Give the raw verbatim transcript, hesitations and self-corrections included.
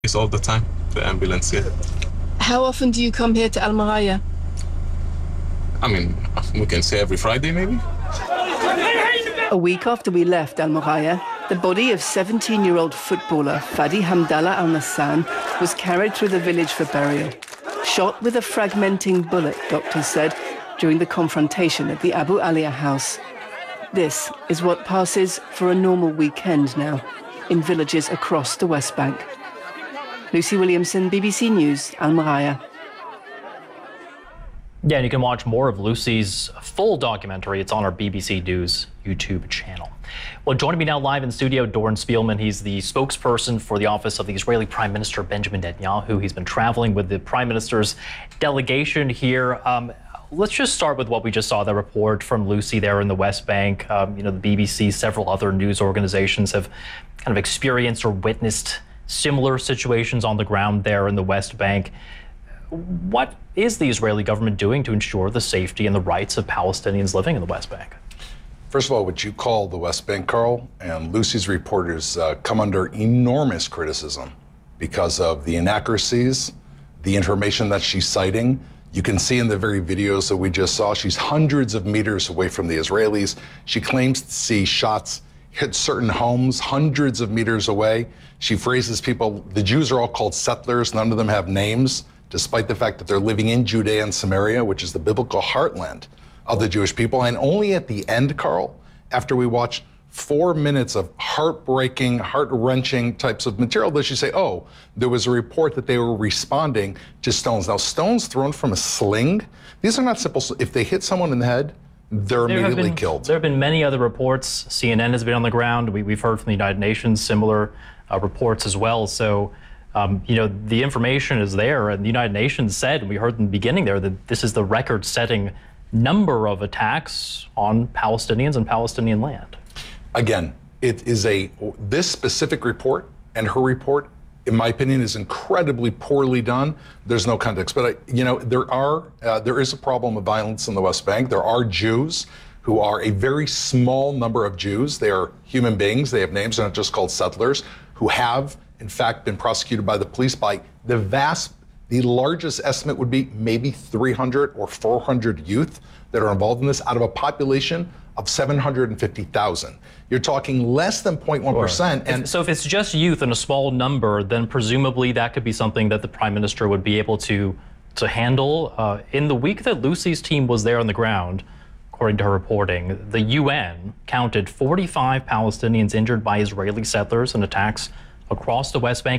It's all the time, the ambulance, yeah. How often do you come here to Al Maraya? I mean, we can say every Friday, maybe? A week after we left Al Maraya, the body of seventeen-year-old footballer Fadi Hamdallah Al Nassan was carried through the village for burial. Shot with a fragmenting bullet, doctors said, during the confrontation at the Abu Alia house. This is what passes for a normal weekend now in villages across the West Bank. Lucy Williamson, B B C News, Al Maraya. Yeah, and you can watch more of Lucy's full documentary. It's on our B B C News YouTube channel. Well, joining me now live in studio, Doron Spielman. He's the spokesperson for the office of the Israeli Prime Minister Benjamin Netanyahu. He's been traveling with the Prime Minister's delegation here. Um, let's just start with what we just saw, the report from Lucy there in the West Bank. Um, you know, the B B C, several other news organizations have kind of experienced or witnessed similar situations on the ground there in the West Bank. What is the Israeli government doing to ensure the safety and the rights of Palestinians living in the West Bank? First of all, what you call the West Bank, Carl, and Lucy's reporters uh, come under enormous criticism because of the inaccuracies, the information that she's citing. You can see in the very videos that we just saw, she's hundreds of meters away from the Israelis. She claims to see shots hit certain homes hundreds of meters away. She phrases people, the Jews are all called settlers, none of them have names, despite the fact that they're living in Judea and Samaria, which is the biblical heartland of the Jewish people. And only at the end, Carl, after we watch four minutes of heartbreaking, heart-wrenching types of material, does she say, oh, there was a report that they were responding to stones. Now, stones thrown from a sling, these are not simple. If they hit someone in the head, they're there immediately been, killed. There have been many other reports. C N N has been on the ground. We, we've heard from the United Nations similar uh, reports as well. So, um, you know, the information is there. And the United Nations said, and we heard in the beginning there, that this is the record-setting number of attacks on Palestinians and Palestinian land. Again, it is a, this specific report and her report, in my opinion, is incredibly poorly done. There's no context. But, I, you know, there are, uh, there is a problem of violence in the West Bank. There are Jews who are a very small number of Jews. They are human beings. They have names. They're not just called settlers, who have, in fact, been prosecuted by the police by the vast, the largest estimate would be maybe three hundred or four hundred youth that are involved in this out of a population of seven hundred fifty thousand. You're talking less than zero point one percent. Sure. And so if it's just youth and a small number, then presumably that could be something that the Prime Minister would be able to, to handle. Uh, in the week that Lucy's team was there on the ground, according to her reporting, the U N counted forty-five Palestinians injured by Israeli settlers in attacks across the West Bank.